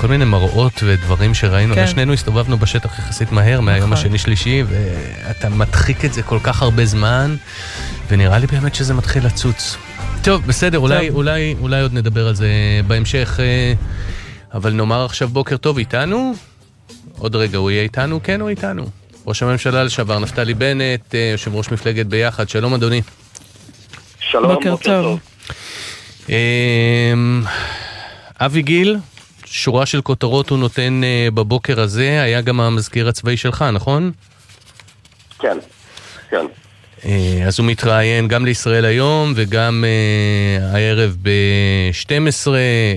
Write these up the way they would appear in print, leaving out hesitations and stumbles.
כל מיני מראות ודברים שראינו. שנינו הסתובבנו בשטח יחסית מהר מהיום השני שלישי, ואתה מדחיק את זה כל כך הרבה זמן, ונראה לי באמת שזה מתחיל לצוץ. טוב, בסדר, אולי עוד נדבר על זה בהמשך, אבל נאמר עכשיו בוקר טוב איתנו. עוד רגע הוא יהיה איתנו, כן הוא איתנו. ראש הממשלה לשעבר נפתלי בנט, יושב ראש מפלגת ביחד. שלום אדוני. שלום, בוקר טוב. אבי גיל, שורה של כותרות הוא נותן בבוקר הזה, היה גם המזכיר הצבאי שלך, נכון? כן, כן. אז הוא מתראיין גם לישראל היום וגם הערב ב-12,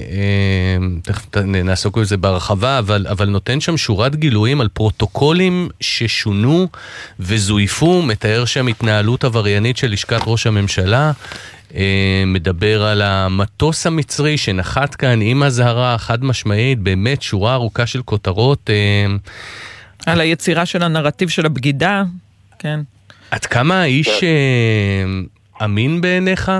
תכף נעסוק בזה בהרחבה, אבל נותן שם שורת גילויים על פרוטוקולים ששונו וזויפו, מתאר שם התנהלות עבריינית של לשכת ראש הממשלה, מדבר על המטוס המצרי שנחת כאן עם הזהרה חד משמעית, באמת שורה ארוכה של כותרות. על היצירה של הנרטיב של הבגידה, כן. עד כמה האיש אמין בעיניך?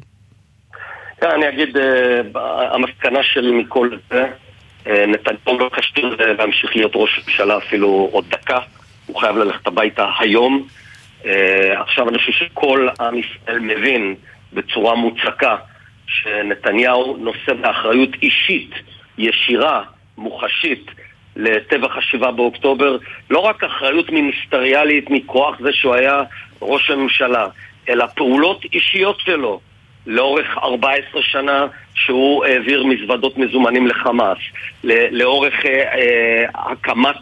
אני אגיד, המסקנה של מכל זה, נתניהו לא כשיר להמשיך להיות ראש ממשלה אפילו עוד דקה, הוא חייב ללכת הביתה היום. עכשיו אני חושב שכל עם ישראל מבין בצורה מוצקה שנתניהו נושא באחריות אישית, ישירה, מוחשית, לטבח ה7 באוקטובר, לא רק אחריות מיניסטריאלית מכוח זה שהוא היה ראש הממשלה, אלא פעולות אישיות שלו לאורך 14 שנה שהוא העביר מזוודות מזומנים לחמאס, לאורך הקמת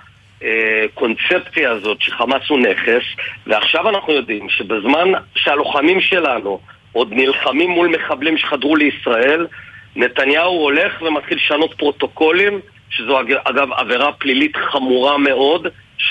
הקונספציה הזאת שחמאס הוא נכס, ועכשיו אנחנו יודעים שבזמן שהלוחמים שלנו עוד נלחמים מול מחבלים שחדרו לישראל, נתניהו הולך ומתחיל לשנות פרוטוקולים, שזו אגב עבירה פלילית חמורה מאוד,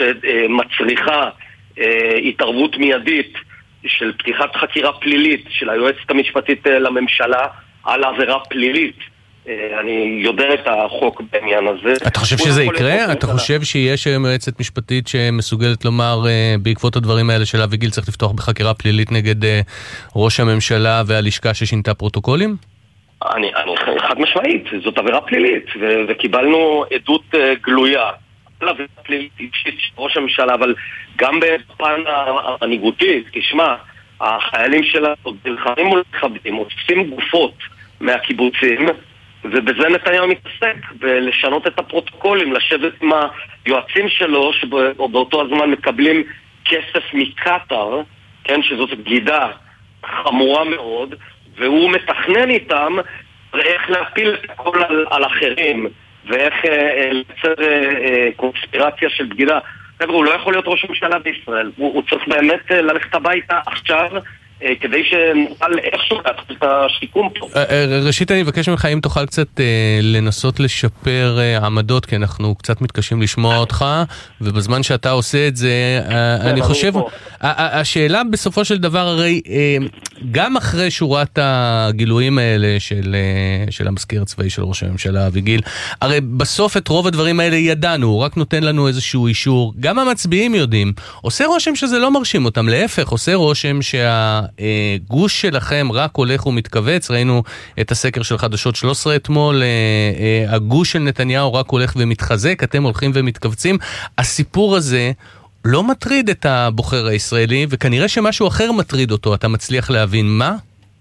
שמצריכה התערבות מיידית של פתיחת חקירה פלילית של היועצת המשפטית לממשלה על עבירה פלילית. אני יודע את החוק בעניין הזה. אתה חושב שזה יקרה? אתה חושב שיש היום יועצת משפטית שמסוגלת לומר בעקבות הדברים האלה של אבי גיל צריך לפתוח בחקירה פלילית נגד ראש הממשלה והלשכה ששינתה פרוטוקולים? אני חד משמעית, זאת עבירה פלילית, וקיבלנו עדות גלויה על עבירה פלילית אישית של ראש הממשלה, אבל גם בפן המנהיגותי, תשמע, החיילים שלנו נלחמים מול מחבלים, עושים גופות מהקיבוצים, ובזה נתניהו מתעסק, ולשנות את הפרוטוקולים, לשבת עם היועצים שלו, שבאותו הזמן מקבלים כסף מקטר, כן, שזאת בגידה חמורה מאוד, והוא מתכנן איתם איך להפיל את הכל על אחרים, ואיך לייצר קונספירציה של בגידה. חבר'ה, הוא לא יכול להיות ראש ממשלה בישראל, הוא צריך באמת ללכת הביתה עכשיו, כדי שנוכל איכשהו להתחיל את השיקום פה. ראשית אני מבקש ממך אם תוכל קצת לנסות לשפר עמדות, כי אנחנו קצת מתקשים לשמוע אותך, ובזמן שאתה עושה את זה, אני חושב, השאלה בסופו של דבר, הרי גם אחרי שורת הגילויים האלה של המזכיר הצבאי של ראש הממשלה אבי גיל, הרי בסוף את רוב הדברים האלה ידענו, הוא רק נותן לנו איזשהו אישור, גם המצביעים יודעים, עושה רושם שזה לא מרשים אותם, להפך, עושה רושם הגוש שלכם רק הולך ומתכווץ, ראינו את הסקר של חדשות 13 אתמול, הגוש של נתניהו רק הולך ומתחזק, אתם הולכים ומתכווצים. הסיפור הזה לא מטריד את הבוחר הישראלי, וכנראה שמשהו אחר מטריד אותו. אתה מצליח להבין מה?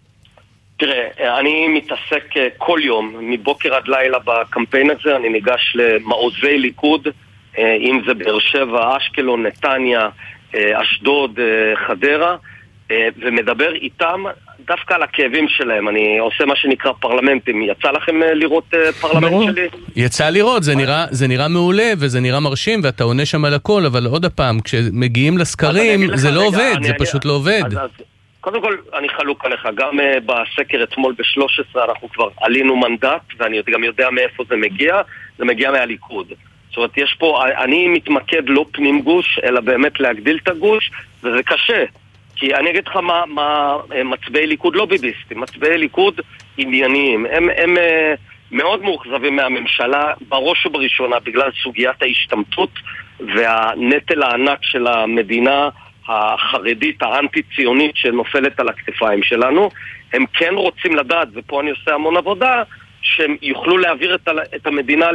תראה, אני מתעסק כל יום, מבוקר עד לילה בקמפיין הזה, אני ניגש למעוזי ליכוד, אם זה באר שבע, אשקלון, נתניה, אשדוד, חדרה, ומדבר איתם דווקא על הכאבים שלהם. אני עושה מה שנקרא פרלמנטים. יצא לכם לראות פרלמנט שלי? יצא לראות, זה נראה מעולה וזה נראה מרשים ואתה עונה שם על הכל, אבל עוד הפעם, כשמגיעים לסקרים זה לא עובד, זה פשוט לא עובד. קודם כל אני חלוק עליך, גם בסקר אתמול ב-13 אנחנו כבר עלינו מנדט, ואני גם יודע מאיפה זה מגיע מהליכוד. זאת אומרת, יש פה, אני מתמקד לא פנים גוש, אלא באמת להגדיל את הגוש, וזה קשה. כי אני אגיד לך מה מצביעי ליכוד לא ביביסטים, מצביעי ליכוד ענייניים. הם מאוד מאוכזבים מהממשלה, בראש ובראשונה, בגלל סוגיית ההשתמטות והנטל הענק של המדינה החרדית, האנטי-ציונית שנופלת על הכתפיים שלנו. הם כן רוצים לדעת, ופה אני עושה המון עבודה, שהם יוכלו להעביר את המדינה